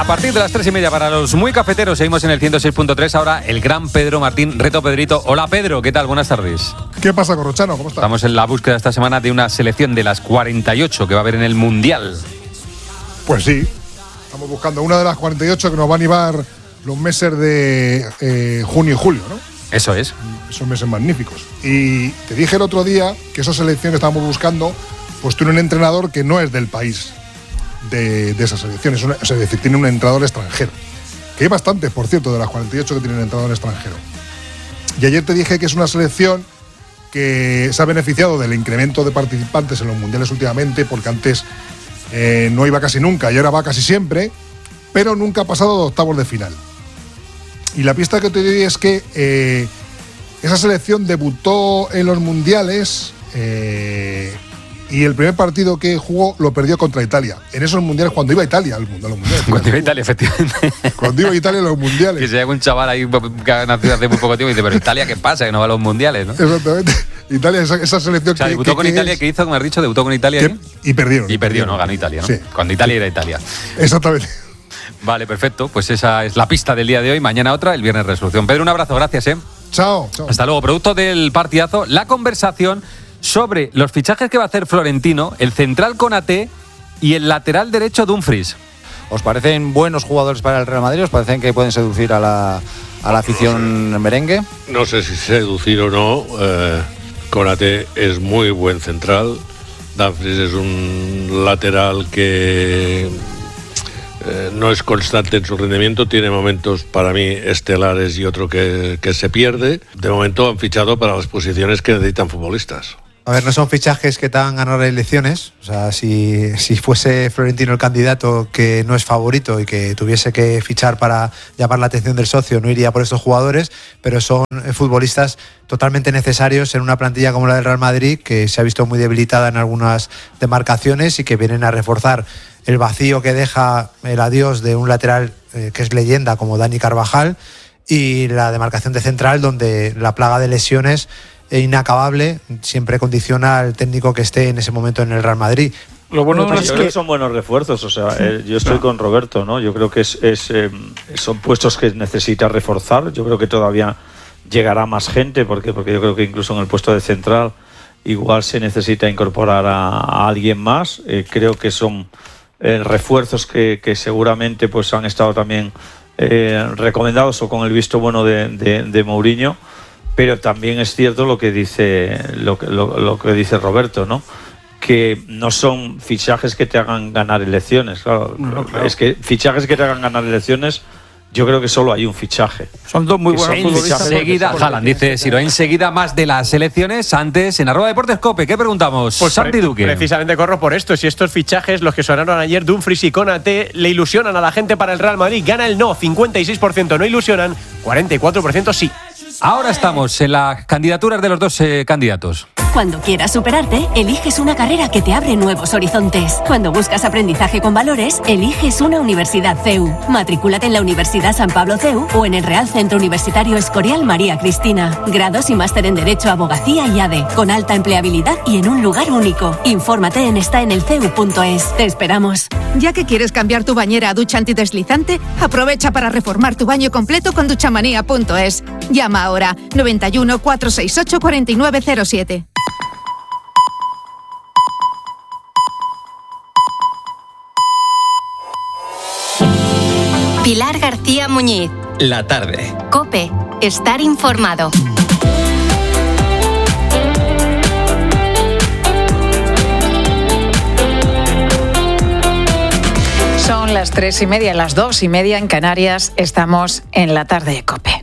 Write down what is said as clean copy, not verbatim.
A partir de las 3:30 para los muy cafeteros, seguimos en el 106.3. Ahora el gran Pedro Martín, Reto Pedrito. Hola Pedro, ¿qué tal? Buenas tardes. ¿Qué pasa, Corrochano? ¿Cómo estás? Estamos en la búsqueda esta semana de una selección de las 48 que va a haber en el Mundial. Pues sí, estamos buscando una de las 48 que nos van a llevar los meses de junio y julio, ¿no? Eso es. Son meses magníficos. Y te dije el otro día que esa selección que estábamos buscando, pues tiene un entrenador que no es del país de esa selección, es decir, tiene un entrenador extranjero. Que hay bastantes, por cierto, de las 48 que tienen entrenador extranjero. Y ayer te dije que es una selección que se ha beneficiado del incremento de participantes en los mundiales últimamente, porque antes no iba casi nunca y ahora va casi siempre, pero nunca ha pasado de octavos de final. Y la pista que te doy es que esa selección debutó en los mundiales y el primer partido que jugó lo perdió contra Italia. En esos mundiales, cuando iba a Italia a los mundiales. Cuando iba a Italia, efectivamente. Cuando iba a Italia a los mundiales. Que se llega un chaval ahí que ha nacido hace muy poco tiempo y dice, pero Italia, ¿qué pasa? Que no va a los mundiales, ¿no? Exactamente. Italia, esa selección. O sea, debutó con Italia, ¿qué hizo? Como has dicho, debutó con Italia. Y perdieron. Y perdió, ¿no? Ganó Italia, ¿no? Sí. Cuando Italia era Italia. Exactamente. Vale, perfecto. Pues esa es la pista del día de hoy. Mañana otra, el viernes resolución. Pedro, un abrazo, gracias, ¿eh? Chao. Hasta luego. Producto del partidazo, la conversación sobre los fichajes que va a hacer Florentino, el central Konaté y el lateral derecho Dumfries. ¿Os parecen buenos jugadores para el Real Madrid? ¿Os parecen que pueden seducir a la afición merengue? No sé si seducir o no. Konaté es muy buen central. Dumfries es un lateral que no es constante en su rendimiento, tiene momentos para mí estelares y otro que se pierde. De momento han fichado para las posiciones que necesitan futbolistas. A ver, no son fichajes que te hagan ganar elecciones. O sea, si fuese Florentino el candidato que no es favorito y que tuviese que fichar para llamar la atención del socio, no iría por estos jugadores, pero son futbolistas totalmente necesarios en una plantilla como la del Real Madrid, que se ha visto muy debilitada en algunas demarcaciones y que vienen a reforzar el vacío que deja el adiós de un lateral que es leyenda como Dani Carvajal, y la demarcación de central, donde la plaga de lesiones inacabable siempre condiciona al técnico que esté en ese momento en el Real Madrid. Lo bueno es que son buenos refuerzos, o sea, yo estoy con Roberto, ¿no? Yo creo que son puestos que necesita reforzar. Yo creo que todavía llegará más gente, porque yo creo que incluso en el puesto de central igual se necesita incorporar a alguien más. Creo que son refuerzos que seguramente pues han estado también recomendados o con el visto bueno de Mourinho. Pero también es cierto lo que dice Roberto, ¿no? Que no son fichajes que te hagan ganar elecciones. Claro. Es que fichajes que te hagan ganar elecciones, yo creo que solo hay un fichaje. Son dos muy buenos futbolistas. Enseguida, Haaland, dice Siro, enseguida más de las elecciones. Antes, en @deportescope, ¿qué preguntamos? Pues Santi Duque. Precisamente corro por esto. Si estos fichajes, los que sonaron ayer, Dumfries y Konaté, le ilusionan a la gente para el Real Madrid, gana el no, 56% no ilusionan, 44% sí. Ahora estamos en las candidaturas de los dos candidatos. Cuando quieras superarte, eliges una carrera que te abre nuevos horizontes. Cuando buscas aprendizaje con valores, eliges una universidad CEU. Matrículate en la Universidad San Pablo CEU o en el Real Centro Universitario Escorial María Cristina. Grados y máster en Derecho, Abogacía y ADE, con alta empleabilidad y en un lugar único. Infórmate en estaenelceu.es. Te esperamos. Ya que quieres cambiar tu bañera a ducha antideslizante, aprovecha para reformar tu baño completo con duchamanía.es. Llama ahora 91 468 4907. Pilar García Muñiz. La tarde. COPE. Estar informado. Son las 3:30, las 2:30 en Canarias. Estamos en la tarde de COPE.